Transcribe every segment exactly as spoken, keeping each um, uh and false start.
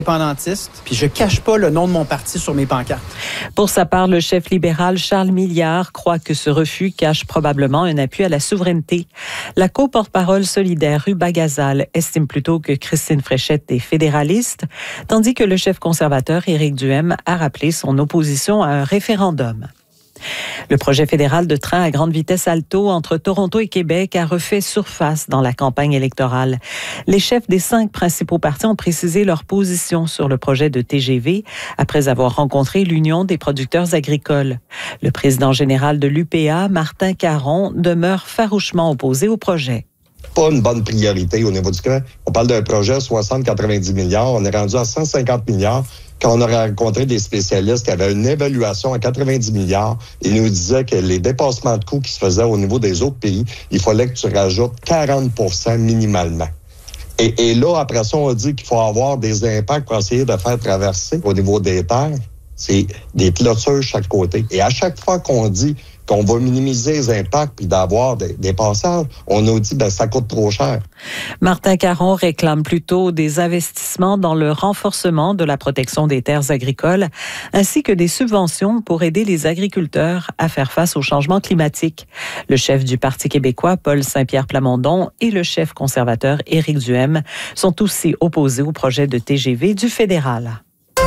indépendantiste, puis je cache pas le nom de mon parti sur mes pancartes. Pour sa part, le chef libéral Charles Milliard croit que ce refus cache probablement un appui à la souveraineté. La co-porte-parole solidaire Ruba Gazal estime plutôt que Christine Fréchette est fédéraliste, tandis que le chef conservateur Éric Duhem a rappelé son opposition à un référendum. Le projet fédéral de train à grande vitesse Alto entre Toronto et Québec a refait surface dans la campagne électorale. Les chefs des cinq principaux partis ont précisé leur position sur le projet de T G V après avoir rencontré l'Union des producteurs agricoles. Le président général de l'U P A, Martin Caron, demeure farouchement opposé au projet. Pas une bonne priorité au niveau du train. On parle d'un projet à soixante à quatre-vingt-dix milliards. On est rendu à cent cinquante milliards. Quand on a rencontré des spécialistes qui avaient une évaluation à quatre-vingt-dix milliards, ils nous disaient que les dépassements de coûts qui se faisaient au niveau des autres pays, il fallait que tu rajoutes quarante pour cent minimalement. Et, et là, après ça, on dit qu'il faut avoir des impacts pour essayer de faire traverser au niveau des terres. C'est des clôtures chaque côté. Et à chaque fois qu'on dit qu'on va minimiser les impacts puis d'avoir des, des passages, on nous dit ben ça coûte trop cher. Martin Caron réclame plutôt des investissements dans le renforcement de la protection des terres agricoles, ainsi que des subventions pour aider les agriculteurs à faire face au changement climatique. Le chef du Parti québécois, Paul Saint-Pierre Plamondon, et le chef conservateur Éric Duhem sont aussi opposés au projet de T G V du fédéral.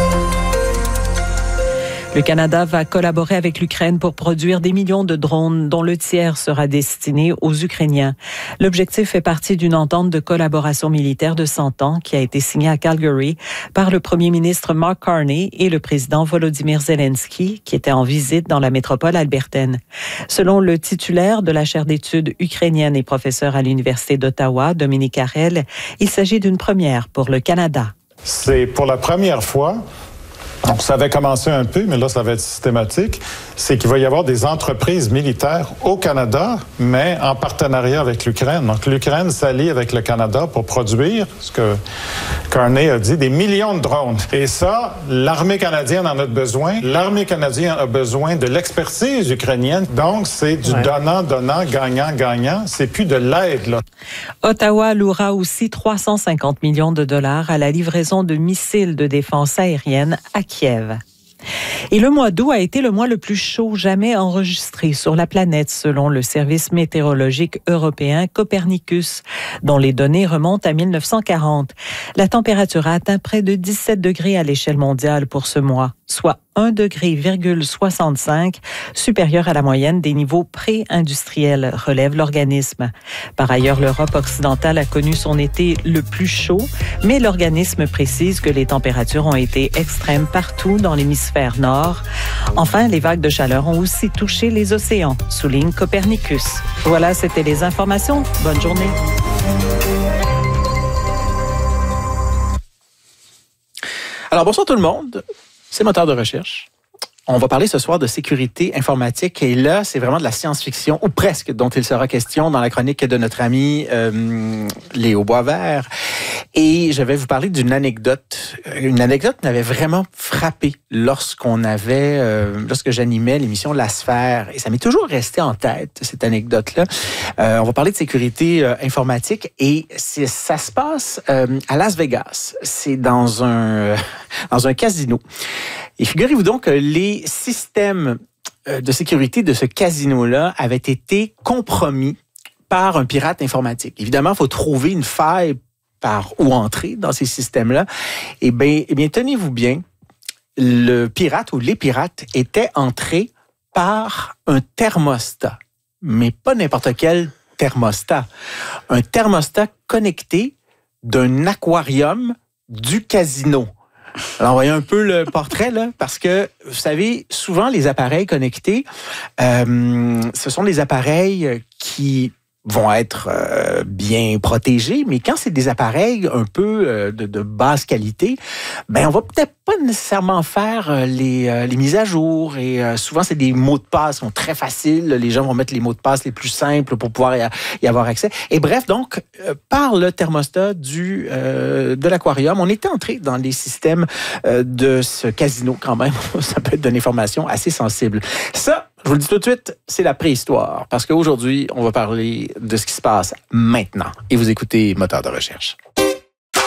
Le Canada va collaborer avec l'Ukraine pour produire des millions de drones dont le tiers sera destiné aux Ukrainiens. L'objectif fait partie d'une entente de collaboration militaire de cent ans qui a été signée à Calgary par le premier ministre Mark Carney et le président Volodymyr Zelensky qui étaient en visite dans la métropole albertaine. Selon le titulaire de la chaire d'études ukrainiennes et professeur à l'Université d'Ottawa, Dominique Harel, il s'agit d'une première pour le Canada. C'est pour la première fois. Donc, ça avait commencé un peu, mais là, ça va être systématique. C'est qu'il va y avoir des entreprises militaires au Canada, mais en partenariat avec l'Ukraine. Donc, l'Ukraine s'allie avec le Canada pour produire, ce que Carney a dit, des millions de drones. Et ça, l'armée canadienne en a besoin. L'armée canadienne a besoin de l'expertise ukrainienne. Donc, c'est du ouais. donnant-donnant, gagnant-gagnant. C'est plus de l'aide, là. Ottawa louera aussi trois cent cinquante millions de dollars à la livraison de missiles de défense aérienne à Kiev. Et le mois d'août a été le mois le plus chaud jamais enregistré sur la planète, selon le service météorologique européen Copernicus, dont les données remontent à mille neuf cent quarante. La température a atteint près de dix-sept degrés à l'échelle mondiale pour ce mois, soit un degré virgule soixante-cinq supérieur à la moyenne des niveaux pré-industriels, relève l'organisme. Par ailleurs, l'Europe occidentale a connu son été le plus chaud, mais l'organisme précise que les températures ont été extrêmes partout dans l'hémisphère nord. Enfin, les vagues de chaleur ont aussi touché les océans, souligne Copernicus. Voilà, c'était les informations. Bonne journée. Alors, bonsoir tout le monde. C'est Moteur de recherche. On va parler ce soir de sécurité informatique et là, c'est vraiment de la science-fiction, ou presque, dont il sera question dans la chronique de notre ami euh, Léo Boisvert. Et je vais vous parler d'une anecdote. Une anecdote qui m'avait vraiment frappé lorsqu'on avait, euh, lorsque j'animais l'émission La Sphère. Et ça m'est toujours resté en tête, cette anecdote-là. Euh, on va parler de sécurité euh, informatique et c'est, ça se passe euh, à Las Vegas. C'est dans un, euh, dans un casino. Et figurez-vous donc que les systèmes de sécurité de ce casino-là avaient été compromis par un pirate informatique. Évidemment, il faut trouver une faille par où entrer dans ces systèmes-là. Eh bien, eh bien, tenez-vous bien, le pirate ou les pirates étaient entrés par un thermostat, mais pas n'importe quel thermostat. Un thermostat connecté d'un aquarium du casino. Alors, voyez un peu le portrait, là, parce que, vous savez, souvent, les appareils connectés, euh, ce sont des appareils qui vont être euh, bien protégés, mais quand c'est des appareils un peu euh, de, de basse qualité, ben on va peut-être pas nécessairement faire euh, les, euh, les mises à jour et euh, souvent c'est des mots de passe qui sont très faciles, les gens vont mettre les mots de passe les plus simples pour pouvoir y, a, y avoir accès. Et bref, donc, euh, par le thermostat du, euh, de l'aquarium, on est entré dans les systèmes euh, de ce casino quand même. Ça peut être une information assez sensible. Ça, je vous le dis tout de suite, c'est la préhistoire. Parce qu'aujourd'hui, on va parler de ce qui se passe maintenant. Et vous écoutez Moteur de recherche.